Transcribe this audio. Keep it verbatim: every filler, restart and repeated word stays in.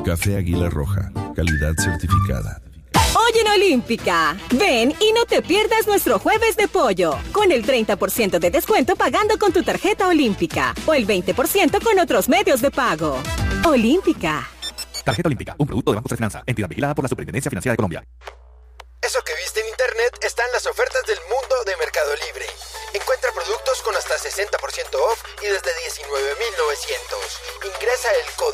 Café Águila Roja, calidad certificada. Hoy en Olímpica, ven y no te pierdas nuestro jueves de pollo, con el treinta por ciento de descuento pagando con tu tarjeta Olímpica o el veinte por ciento con otros medios de pago. Olímpica. Tarjeta Olímpica, un producto de Banco de Finanza, entidad vigilada por la Superintendencia Financiera de Colombia. Eso que viste en internet está en las ofertas del mundo de Mercado Libre. Encuentra productos con hasta sesenta por ciento off y desde diecinueve mil novecientos. Ingresa el código